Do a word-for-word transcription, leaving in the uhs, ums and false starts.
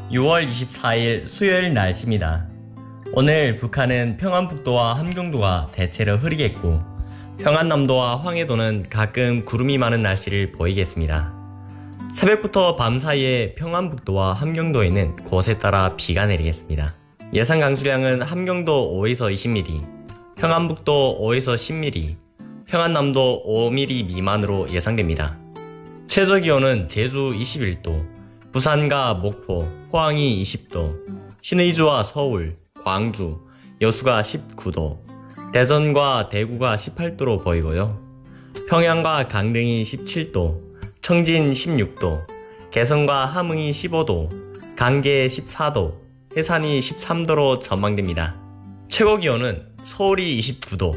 유월 이십사일 수요일 날씨입니다. 오늘 북한은 평안북도와 함경도가 대체로 흐리겠고 평안남도와 황해도는 가끔 구름이 많은 날씨를 보이겠습니다. 새벽부터 밤 사이에 평안북도와 함경도에는 곳에 따라 비가 내리겠습니다. 예상 강수량은 함경도 오에서 이십 밀리미터, 평안북도 오에서 십 밀리미터, 평안남도 오 밀리미터 미만으로 예상됩니다. 최저기온은 제주 이십일도, 부산과 목포, 포항이 이십도, 신의주와 서울, 광주, 여수가 십구도, 대전과 대구가 십팔도로 보이고요. 평양과 강릉이 십칠도, 청진 십육도, 개성과 함흥이 십오도, 강계 십사도, 해산이 십삼도로 전망됩니다. 최고기온은 서울이 이십구도,